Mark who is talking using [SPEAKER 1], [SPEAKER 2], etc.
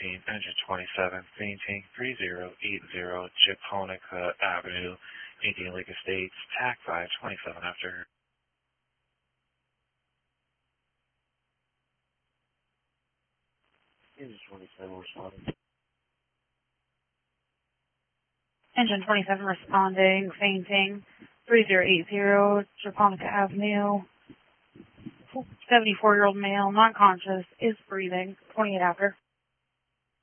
[SPEAKER 1] engine 27, fainting 3080 Japonica Avenue, Indian Lake Estates, TAC 527 after. Engine 27 responding.
[SPEAKER 2] Engine 27 responding, fainting 3080 Japonica Avenue. 74-year-old male, not conscious, is breathing, 28 after.